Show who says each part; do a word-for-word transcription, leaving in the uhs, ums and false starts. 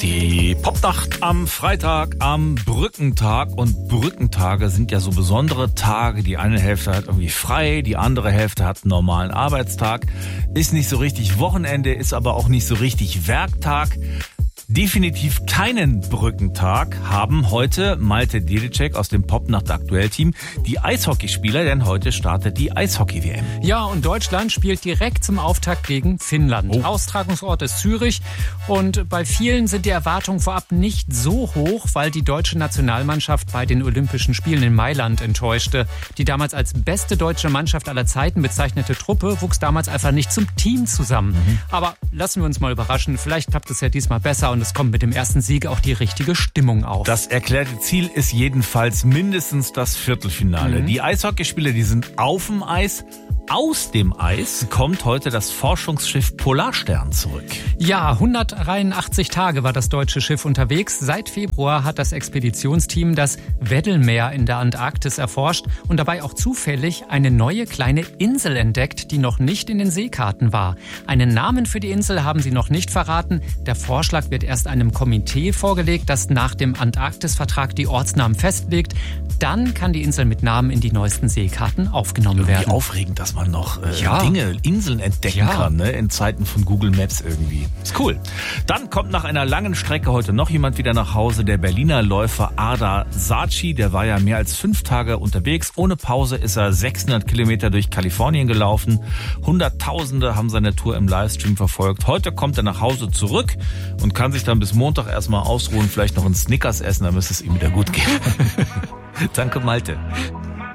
Speaker 1: Die Popnacht am Freitag, am Brückentag. Und Brückentage sind ja so besondere Tage. Die eine Hälfte hat irgendwie frei, die andere Hälfte hat einen normalen Arbeitstag. Ist nicht so richtig Wochenende, ist aber auch nicht so richtig Werktag. Definitiv keinen Brückentag haben heute Malte Dedicek aus dem Popnacht Aktuell-Team, die Eishockeyspieler, denn heute startet die Eishockey-W M.
Speaker 2: Ja, und Deutschland spielt direkt zum Auftakt gegen Finnland. Oh. Austragungsort ist Zürich und bei vielen sind die Erwartungen vorab nicht so hoch, weil die deutsche Nationalmannschaft bei den Olympischen Spielen in Mailand enttäuschte. Die damals als beste deutsche Mannschaft aller Zeiten bezeichnete Truppe wuchs damals einfach nicht zum Team zusammen. Mhm. Aber lassen wir uns mal überraschen, vielleicht klappt es ja diesmal besser und es kommt mit dem ersten Sieg auch die richtige Stimmung auf.
Speaker 1: Das erklärte Ziel ist jedenfalls mindestens das Viertelfinale. Mhm. Die Eishockeyspieler, die sind auf dem Eis. Aus dem Eis kommt heute das Forschungsschiff Polarstern zurück.
Speaker 2: Ja, hundertdreiundachtzig Tage war das deutsche Schiff unterwegs. Seit Februar hat das Expeditionsteam das Weddell-Meer in der Antarktis erforscht und dabei auch zufällig eine neue kleine Insel entdeckt, die noch nicht in den Seekarten war. Einen Namen für die Insel haben sie noch nicht verraten. Der Vorschlag wird erst einem Komitee vorgelegt, das nach dem Antarktis-Vertrag die Ortsnamen festlegt. Dann kann die Insel mit Namen in die neuesten Seekarten aufgenommen werden.
Speaker 1: Wie aufregend, dass man noch äh,
Speaker 2: ja.
Speaker 1: Dinge, Inseln entdecken ja. kann, ne? In Zeiten von Google Maps irgendwie. Ist cool. Dann kommt nach einer langen Strecke heute noch jemand wieder nach Hause, der Berliner Läufer Arda Saatchi. Der war ja mehr als fünf Tage unterwegs. Ohne Pause ist er sechshundert Kilometer durch Kalifornien gelaufen. Hunderttausende haben seine Tour im Livestream verfolgt. Heute kommt er nach Hause zurück und kann sich dann bis Montag erstmal ausruhen, vielleicht noch einen Snickers essen, dann müsste es ihm wieder gut gehen. Danke, Malte.